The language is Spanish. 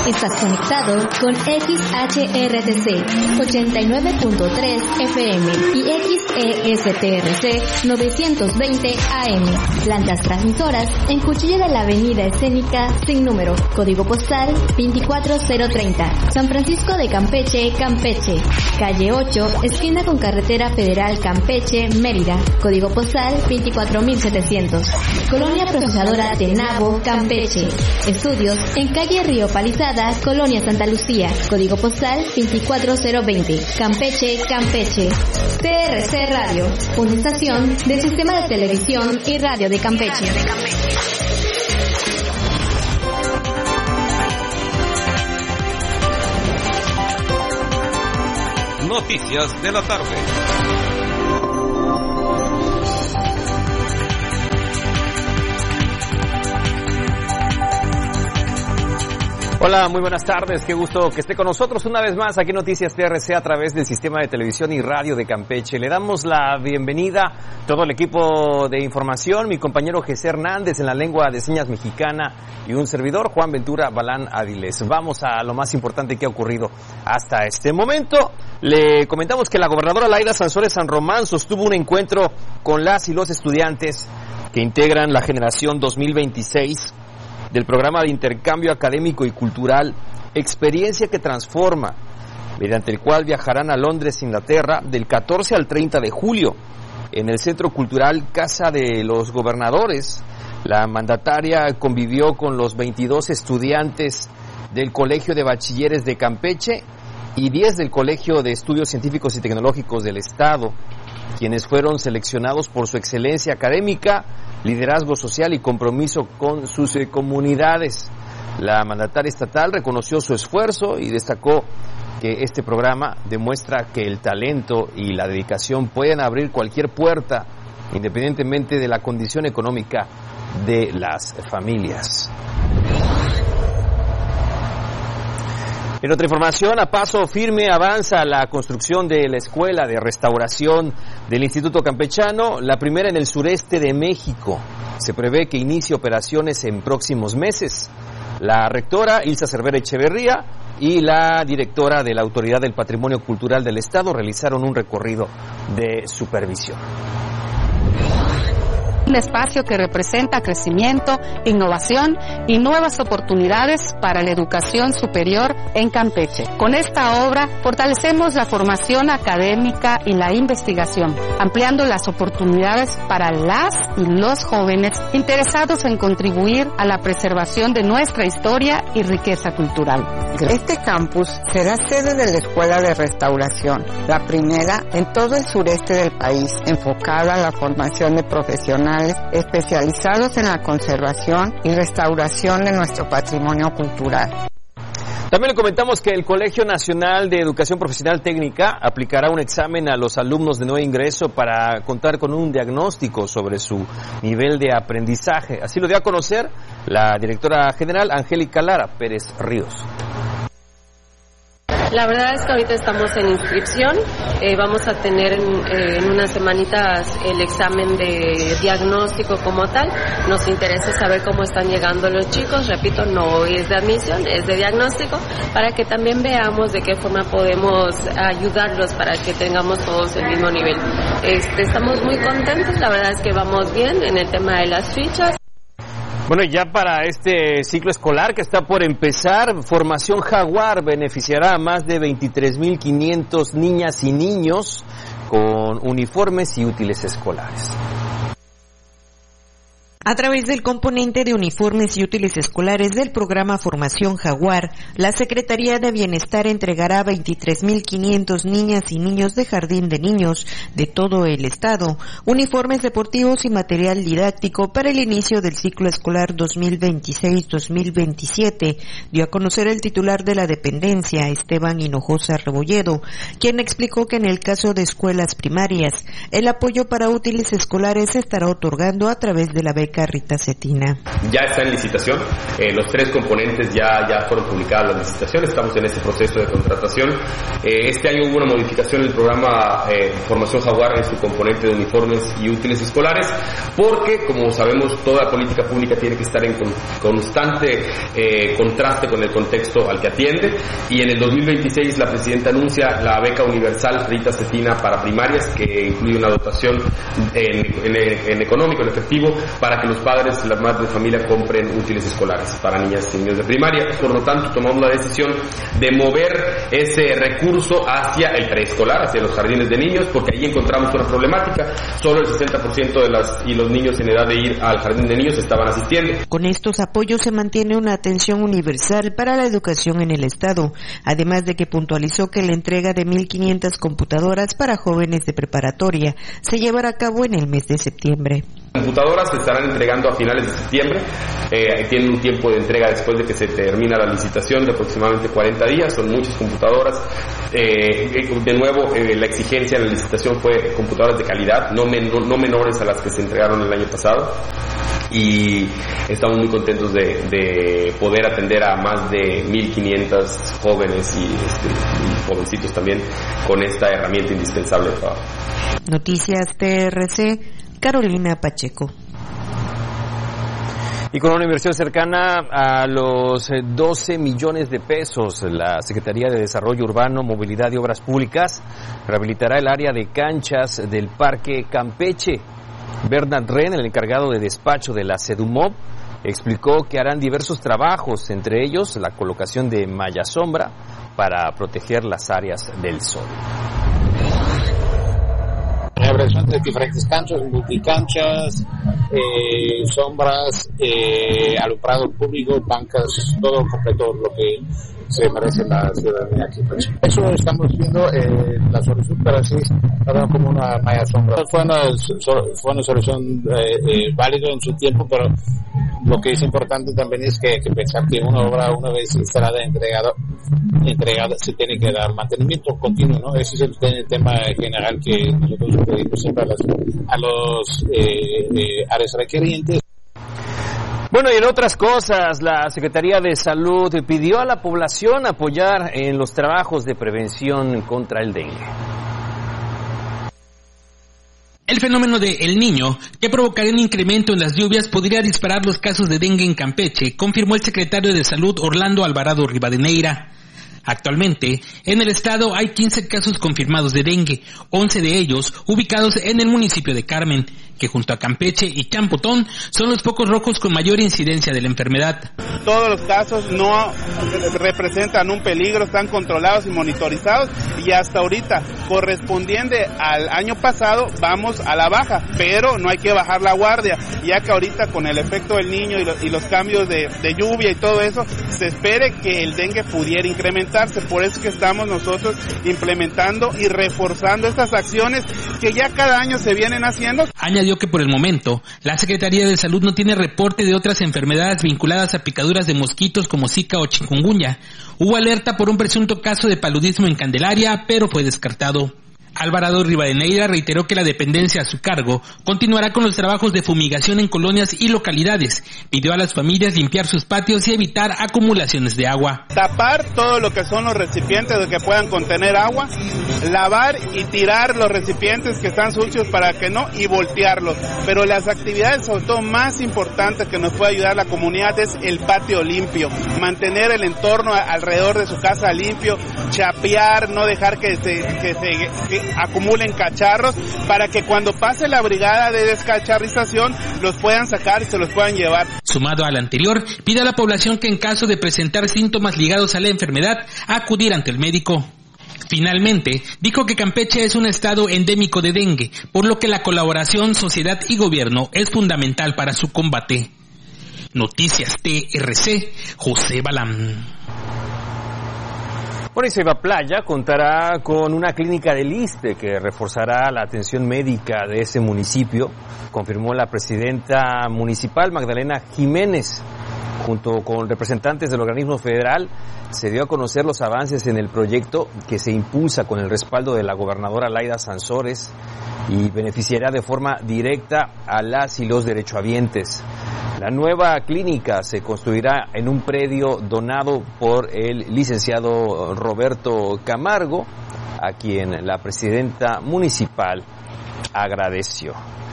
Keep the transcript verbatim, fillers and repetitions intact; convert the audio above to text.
Estás conectado con X H R T C ochenta y nueve punto tres F M y X E S T R C novecientos veinte A M. Plantas transmisoras en Cuchilla de la Avenida Escénica sin número. Código postal veinticuatro cero treinta. San Francisco de Campeche, Campeche. Calle ocho, esquina con Carretera Federal Campeche, Mérida. Código postal veinticuatro mil setecientos. Colonia Procesadora Tenabo, Campeche. Estudios en calle Río Palizada, Colonia Santa Lucía. Código postal veinticuatro cero veinte. Campeche, Campeche. T R C Radio, una estación del Sistema de Televisión y Radio de Campeche. Noticias de la tarde. Hola, muy buenas tardes, qué gusto que esté con nosotros una vez más aquí en Noticias T R C a través del Sistema de Televisión y Radio de Campeche. Le damos la bienvenida a todo el equipo de información, mi compañero José Hernández en la lengua de señas mexicana y un servidor, Juan Ventura Balán Áviles. Vamos a lo más importante que ha ocurrido hasta este momento. Le comentamos que la gobernadora Laida Sansores San Román sostuvo un encuentro con las y los estudiantes que integran la generación dos mil veintiséis del programa de intercambio académico y cultural Experiencia que Transforma, mediante el cual viajarán a Londres, Inglaterra, del catorce al treinta de julio. En el Centro Cultural Casa de los Gobernadores, la mandataria convivió con los veintidós estudiantes del Colegio de Bachilleres de Campeche y diez del Colegio de Estudios Científicos y Tecnológicos del Estado, quienes fueron seleccionados por su excelencia académica, liderazgo social y compromiso con sus eh, comunidades. La mandataria estatal reconoció su esfuerzo y destacó que este programa demuestra que el talento y la dedicación pueden abrir cualquier puerta, independientemente de la condición económica de las familias. En otra información, a paso firme avanza la construcción de la Escuela de Restauración del Instituto Campechano, la primera en el sureste de México. Se prevé que inicie operaciones en próximos meses. La rectora Ilsa Cervera Echeverría y la directora de la Autoridad del Patrimonio Cultural del Estado realizaron un recorrido de supervisión. Un espacio que representa crecimiento, innovación y nuevas oportunidades para la educación superior en Campeche. Con esta obra fortalecemos la formación académica y la investigación, ampliando las oportunidades para las y los jóvenes interesados en contribuir a la preservación de nuestra historia y riqueza cultural. Este campus será sede de la Escuela de Restauración, la primera en todo el sureste del país, enfocada a la formación de profesionales especializados en la conservación y restauración de nuestro patrimonio cultural. También le comentamos que el Colegio Nacional de Educación Profesional Técnica aplicará un examen a los alumnos de nuevo ingreso para contar con un diagnóstico sobre su nivel de aprendizaje. Así lo dio a conocer la directora general Angélica Lara Pérez Ríos. La verdad es que ahorita estamos en inscripción, eh, vamos a tener en, eh, en unas semanitas el examen de diagnóstico como tal. Nos interesa saber cómo están llegando los chicos, repito, no es de admisión, es de diagnóstico, para que también veamos de qué forma podemos ayudarlos para que tengamos todos el mismo nivel. Este, estamos muy contentos, la verdad es que vamos bien en el tema de las fichas. Bueno, y ya para este ciclo escolar que está por empezar, Formación Jaguar beneficiará a más de veintitrés mil quinientos niñas y niños con uniformes y útiles escolares. A través del componente de uniformes y útiles escolares del programa Formación Jaguar, la Secretaría de Bienestar entregará a veintitrés mil quinientos niñas y niños de jardín de niños de todo el estado uniformes deportivos y material didáctico para el inicio del ciclo escolar dos mil veintiséis dos mil veintisiete, dio a conocer el titular de la dependencia, Esteban Hinojosa Rebolledo, quien explicó que en el caso de escuelas primarias, el apoyo para útiles escolares se estará otorgando a través de la beca Checa Rita Cetina. Ya está en licitación, eh, los tres componentes ya, ya fueron publicadas las licitaciones, estamos en ese proceso de contratación. Eh, este año hubo una modificación en el programa eh, Formación Jaguar en su componente de uniformes y útiles escolares, porque como sabemos toda política pública tiene que estar en con, constante eh, contraste con el contexto al que atiende, y en el dos mil veintiséis la presidenta anuncia la beca universal Rita Cetina para primarias, que incluye una dotación en, en, en económico, en efectivo, para que los padres y las madres de familia compren útiles escolares para niñas y niños de primaria. Por lo tanto, tomamos la decisión de mover ese recurso hacia el preescolar, hacia los jardines de niños, porque ahí encontramos una problemática. Solo el sesenta por ciento de las y los niños en edad de ir al jardín de niños estaban asistiendo. Con estos apoyos se mantiene una atención universal para la educación en el estado, además de que puntualizó que la entrega de mil quinientas computadoras para jóvenes de preparatoria se llevará a cabo en el mes de septiembre. Computadoras se estarán entregando a finales de septiembre, eh, tienen un tiempo de entrega después de que se termina la licitación de aproximadamente cuarenta días, son muchas computadoras. Eh, de nuevo, eh, la exigencia en la licitación fue computadoras de calidad, no, men- no menores a las que se entregaron el año pasado, y estamos muy contentos de, de poder atender a más de mil quinientos jóvenes y, este, y jovencitos también con esta herramienta indispensable de trabajo. Noticias T R C, Carolina Pacheco. Y con una inversión cercana a los doce millones de pesos, la Secretaría de Desarrollo Urbano, Movilidad y Obras Públicas rehabilitará el área de canchas del Parque Campeche. Bernard Ren, el encargado de despacho de la Sedumop, explicó que harán diversos trabajos, entre ellos la colocación de malla sombra para proteger las áreas del sol. Rehabilitación de diferentes canchas, multicanchas, eh, sombras, eh, alumbrado público, bancas, todo completo lo que se merece la ciudadanía aquí. Eso estamos viendo eh, la solución, pero sí, ahora como una malla sombra. Fue una, fue una solución eh, eh, válida en su tiempo, pero lo que es importante también es que, que pensar que una obra, una vez instalada, entregada, entregada, se tiene que dar mantenimiento continuo, ¿no? Ese es el, el tema general que nosotros pedimos siempre a, las, a los eh, eh, áreas requerientes. Bueno, y en otras cosas, la Secretaría de Salud pidió a la población apoyar en los trabajos de prevención contra el dengue. El fenómeno de El Niño, que provocaría un incremento en las lluvias, podría disparar los casos de dengue en Campeche, confirmó el secretario de Salud Orlando Alvarado Rivadeneira. Actualmente, en el estado hay quince casos confirmados de dengue, once de ellos ubicados en el municipio de Carmen, que junto a Campeche y Champotón son los focos rojos con mayor incidencia de la enfermedad. Todos los casos no representan un peligro, están controlados y monitorizados, y hasta ahorita, correspondiente al año pasado, vamos a la baja, pero no hay que bajar la guardia, ya que ahorita con el efecto del niño y, lo, y los cambios de, de lluvia y todo eso, se espere que el dengue pudiera incrementarse. Por eso que estamos nosotros implementando y reforzando estas acciones que ya cada año se vienen haciendo. Añadió que por el momento, la Secretaría de Salud no tiene reporte de otras enfermedades vinculadas a picaduras de mosquitos como Zika o chikungunya. Hubo alerta por un presunto caso de paludismo en Candelaria, pero fue descartado. Alvarado Rivadeneira reiteró que la dependencia a su cargo continuará con los trabajos de fumigación en colonias y localidades. Pidió a las familias limpiar sus patios y evitar acumulaciones de agua. Tapar todo lo que son los recipientes que puedan contener agua, lavar y tirar los recipientes que están sucios para que no, y voltearlos. Pero las actividades sobre todo más importantes que nos puede ayudar la comunidad es el patio limpio, mantener el entorno alrededor de su casa limpio, chapear, no dejar que se, que se que acumulen cacharros, para que cuando pase la brigada de descacharrización los puedan sacar y se los puedan llevar. Sumado al anterior, pide a la población que en caso de presentar síntomas ligados a la enfermedad, acudir ante el médico. Finalmente, dijo que Campeche es un estado endémico de dengue, por lo que la colaboración sociedad y gobierno es fundamental para su combate. Noticias T R C, José Balán. Bueno, y Ceiba Playa contará con una clínica del ISSSTE que reforzará la atención médica de ese municipio, confirmó la presidenta municipal Magdalena Jiménez. Junto con representantes del organismo federal, se dio a conocer los avances en el proyecto que se impulsa con el respaldo de la gobernadora Laida Sansores y beneficiará de forma directa a las y los derechohabientes. La nueva clínica se construirá en un predio donado por el licenciado Roberto Camargo, a quien la presidenta municipal agradeció.